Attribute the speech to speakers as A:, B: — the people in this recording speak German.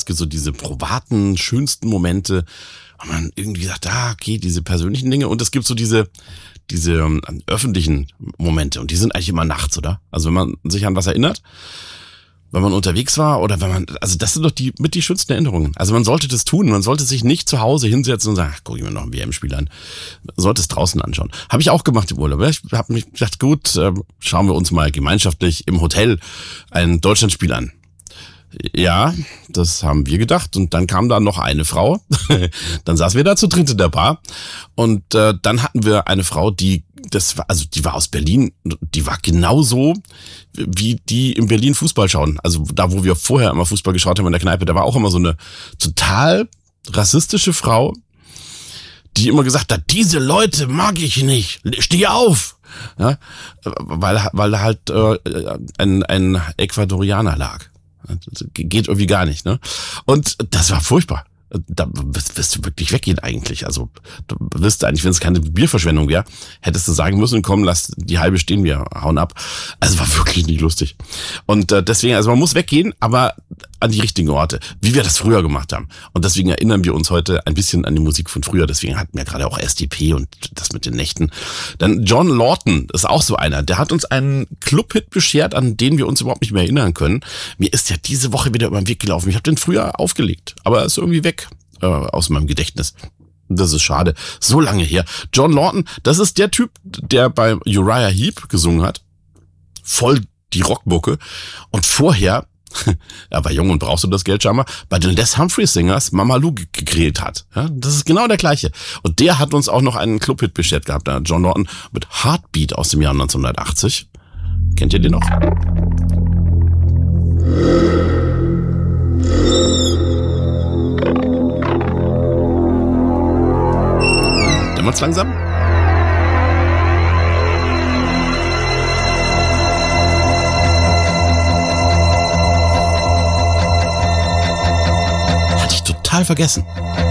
A: gibt so diese privaten, schönsten Momente, wo man irgendwie sagt, okay, diese persönlichen Dinge. Und es gibt so diese öffentlichen Momente. Und die sind eigentlich immer nachts, oder? Also wenn man sich an was erinnert, wenn man unterwegs war oder also das sind doch die schönsten Erinnerungen. Also man sollte das tun. Man sollte sich nicht zu Hause hinsetzen und sagen, guck ich mir noch ein WM-Spiel an. Man sollte es draußen anschauen. Habe ich auch gemacht im Urlaub. Ich habe mich gedacht, gut, schauen wir uns mal gemeinschaftlich im Hotel ein Deutschlandspiel an. Ja, das haben wir gedacht. Und dann kam da noch eine Frau. Dann saßen wir da zu dritt in der Bar. Und dann hatten wir eine Frau, die war aus Berlin. Die war genauso, wie die in Berlin Fußball schauen. Also da, wo wir vorher immer Fußball geschaut haben in der Kneipe, da war auch immer so eine total rassistische Frau, die immer gesagt hat, diese Leute mag ich nicht. Steh auf! Ja, weil da halt ein Ecuadorianer lag. Das geht irgendwie gar nicht, ne? Und das war furchtbar. Da wirst du wirklich weggehen eigentlich. Also du wirst eigentlich, wenn es keine Bierverschwendung wäre, hättest du sagen müssen, komm, lass die halbe stehen, wir hauen ab. Also war wirklich nicht lustig. Und deswegen, also man muss weggehen, aber an die richtigen Orte, wie wir das früher gemacht haben. Und deswegen erinnern wir uns heute ein bisschen an die Musik von früher. Deswegen hatten wir gerade auch SDP und das mit den Nächten. Dann John Lawton ist auch so einer. Der hat uns einen Club-Hit beschert, an den wir uns überhaupt nicht mehr erinnern können. Mir ist ja diese Woche wieder über den Weg gelaufen. Ich habe den früher aufgelegt, aber er ist irgendwie weg aus meinem Gedächtnis. Das ist schade. So lange her. John Lawton, das ist der Typ, der bei Uriah Heep gesungen hat. Voll die Rockmucke. Und vorher, er war jung und brauchst du das Geld scheinbar, bei den Les Humphreys Singers Mama Lou gekreiert hat. Ja, das ist genau der gleiche. Und der hat uns auch noch einen Club-Hit beschert gehabt. John Lawton mit Heartbeat aus dem Jahr 1980. Kennt ihr den noch? Dämmert's langsam? Hatte ich total vergessen.